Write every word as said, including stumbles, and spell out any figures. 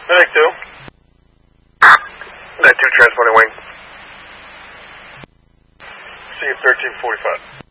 Medic two. Medic two transporting wing. See you thirteen forty-five.